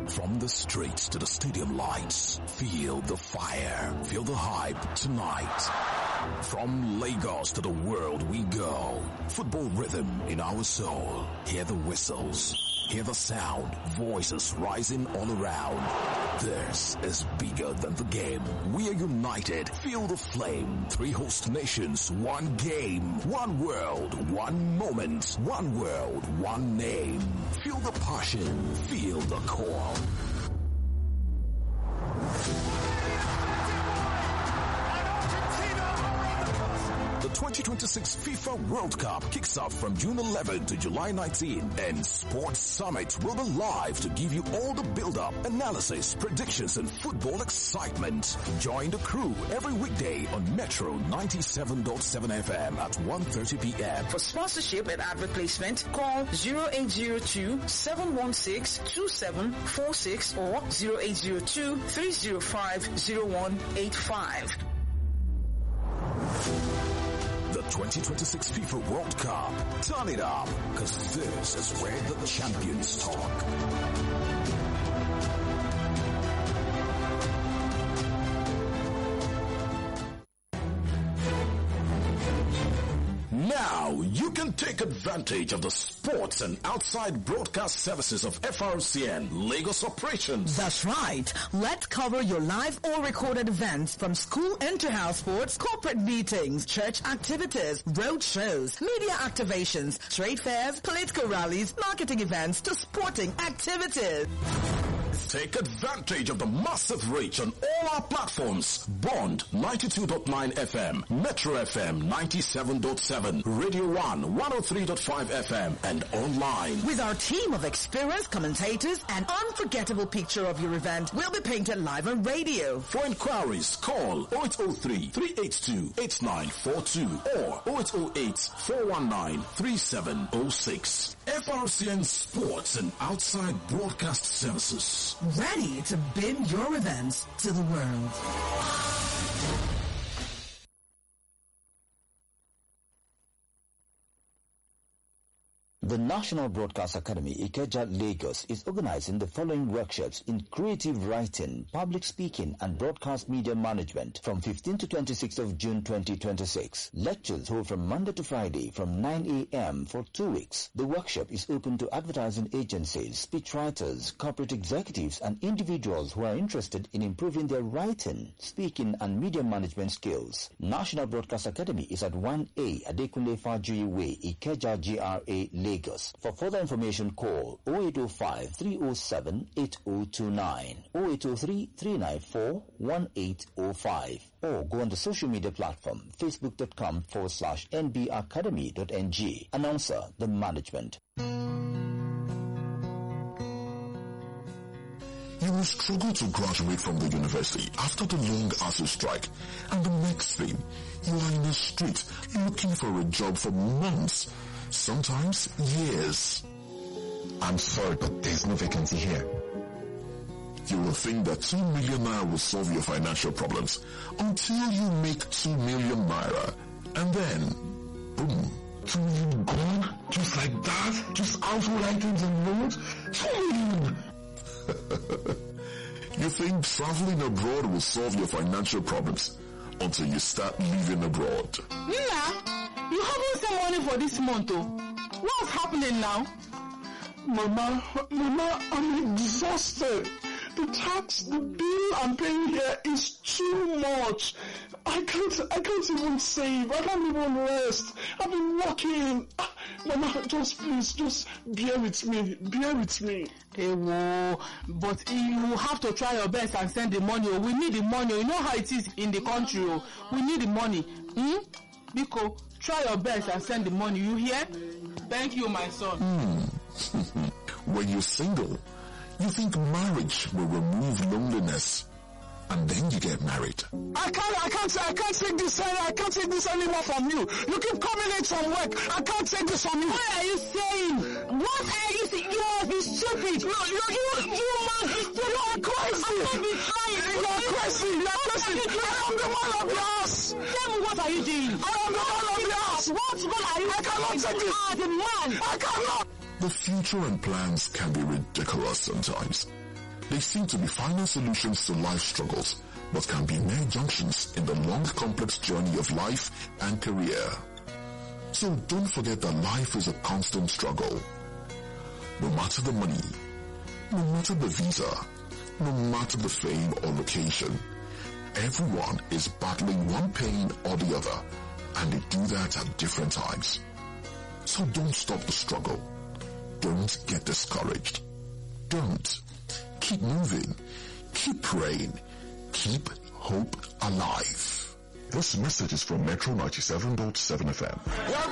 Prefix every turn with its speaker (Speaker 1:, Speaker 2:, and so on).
Speaker 1: From the streets to the stadium lights, feel the fire, feel the hype tonight. From Lagos to the world we go. Football rhythm in our soul. Hear the whistles. Hear the sound. Voices rising all around. This is bigger than the game. We are united. Feel the flame. 3 host nations, 1 game, 1 world, 1 moment, 1 world, 1 name. Feel the passion. Feel the core. The 2026 FIFA World Cup kicks off from June 11 to July 19, and Sports Summit will be live to give you all the build-up, analysis, predictions, and football excitement. Join the crew every weekday on Metro 97.7 FM at 1:30 p.m.
Speaker 2: For sponsorship and advert placement, call 0802-716-2746 or 0802-305-0185.
Speaker 1: The 2026 FIFA World Cup. Turn it up, because this is where the champions talk. Now, you can take advantage of the sports and outside broadcast services of FRCN Lagos operations.
Speaker 2: That's right. Let's cover your live or recorded events from school inter-house sports, corporate meetings, church activities, road shows, media activations, trade fairs, political rallies, marketing events to sporting activities.
Speaker 1: Take advantage of the massive reach on all our platforms. Bond 92.9 FM, Metro FM 97.7, Radio 1 103.5 FM, and online.
Speaker 2: With our team of experienced commentators, an unforgettable picture of your event will be painted live on radio.
Speaker 1: For inquiries, call 0803-382-8942 or 0808-419-3706. FRCN Sports and Outside Broadcast Services.
Speaker 2: Ready to bring your events to the world.
Speaker 3: The National Broadcast Academy, Ikeja, Lagos, is organizing the following workshops in creative writing, public speaking, and broadcast media management from 15 to 26th of June 2026. Lectures hold from Monday to Friday from 9 a.m. for 2 weeks. The workshop is open to advertising agencies, speechwriters, corporate executives, and individuals who are interested in improving their writing, speaking, and media management skills. National Broadcast Academy is at 1A Adekunle Fajuyi Way, Ikeja, GRA, Lagos. For further information, call 0805-307-8029, 0803-394-1805, or go on the social media platform, facebook.com/nbacademy.ng. Announcer, the management.
Speaker 4: You will struggle to graduate from the university after the long ASU strike, and the next thing, you are in the street looking for a job for months, sometimes years.
Speaker 5: I'm sorry, but there's no vacancy here.
Speaker 4: You will think that 2 million naira will solve your financial problems until you make 2 million naira, and then, boom.
Speaker 5: 2 million gone? Just like that? Just household items and loans? 2 million!
Speaker 4: You think traveling abroad will solve your financial problems until you start living abroad.
Speaker 6: Nina, you haven't sent money for this month, oh. What's happening now?
Speaker 5: Mama, I'm exhausted. The tax, the bill I'm paying here is too much. I can't even save. I can't even rest. I've been working. Mama, just bear with me.
Speaker 6: But you have to try your best and send the money. We need the money. You know how it is in the country. We need the money. Biko, try your best and send the money. You hear? Thank you, my son.
Speaker 4: When you're single, you think marriage will remove loneliness, and then you get married.
Speaker 5: I can't take this anymore from you. You keep coming in from work. I can't take this from you.
Speaker 6: What are you saying? What are you saying? You must be stupid. You must be stupid.
Speaker 5: You're crazy.
Speaker 6: I can't be trying.
Speaker 5: You're crazy. I am the man of the house.
Speaker 6: Tell me, what are you doing?
Speaker 5: I am the man of the house.
Speaker 6: What are you doing?
Speaker 5: I cannot take this.
Speaker 6: The man.
Speaker 5: I cannot.
Speaker 4: The future and plans can be ridiculous sometimes. They seem to be final solutions to life struggles, but can be mere junctions in the long, complex journey of life and career. So don't forget that life is a constant struggle. No matter the money, no matter the visa, no matter the fame or location, everyone is battling one pain or the other, and they do that at different times. So don't stop the struggle. Don't get discouraged. Don't. Keep moving. Keep praying. Keep hope alive. This message is from Metro 97.7 FM.